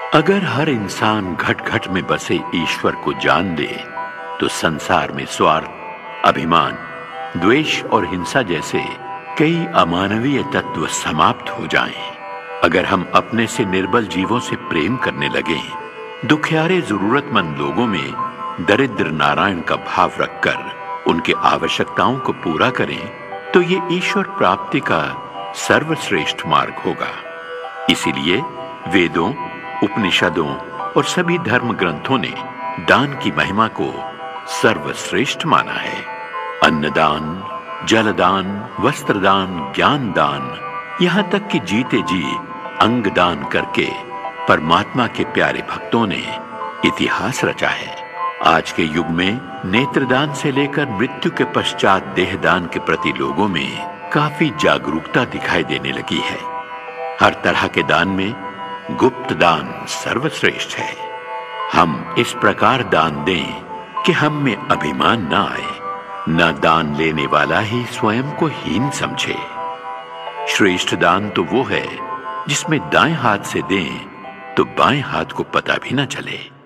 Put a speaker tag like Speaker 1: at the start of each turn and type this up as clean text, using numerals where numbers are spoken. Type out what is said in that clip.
Speaker 1: अगर हर इंसान घट घट में बसे ईश्वर को जान ले तो संसार में स्वार्थ, अभिमान, द्वेष और हिंसा जैसे कई अमानवीय तत्व समाप्त हो जाएं। अगर हम अपने से निर्बल जीवों से प्रेम करने लगें, दुखियारे जरूरतमंद लोगों में दरिद्र नारायण का भाव रखकर उनके आवश्यकताओं को पूरा करें, तो ये ईश्वर प्राप्ति का सर्वश्रेष्ठ मार्ग होगा। इसीलिए वेदों, उपनिषदों और सभी धर्म ग्रंथों ने दान की महिमा को सर्वश्रेष्ठ माना है। अन्नदान, जलदान, वस्त्रदान, ज्ञान दान, यहां तक कि जीते जी अंग दान करके परमात्मा के प्यारे भक्तों ने इतिहास रचा है। आज के युग में नेत्रदान से लेकर मृत्यु के पश्चात देहदान के प्रति लोगों में काफी जागरूकता दिखाई देने लगी है। हर तरह के दान में गुप्त दान सर्वश्रेष्ठ है। हम इस प्रकार दान दें कि हम में अभिमान न आए, न दान लेने वाला ही स्वयं को हीन समझे। श्रेष्ठ दान तो वो है जिसमें दाएं हाथ से दें तो बाएं हाथ को पता भी न चले।